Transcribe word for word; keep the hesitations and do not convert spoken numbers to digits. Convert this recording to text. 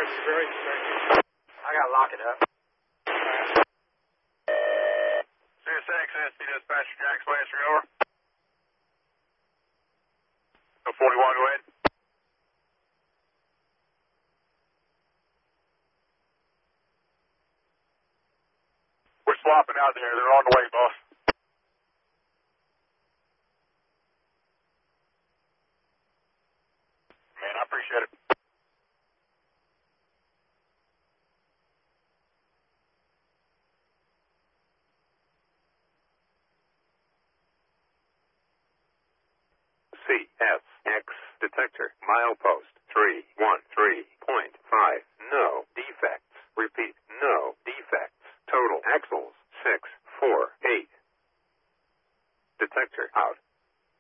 very strange. I gotta lock it up. Sirius X, S P dispatcher, Jack's answering over. No forty-one, go ahead. We're swapping out there. They're on the way, boss. Man, I appreciate it. C S X detector, milepost three one three point five, no defects. Repeat, no defects. Total axles six four eight. Detector out.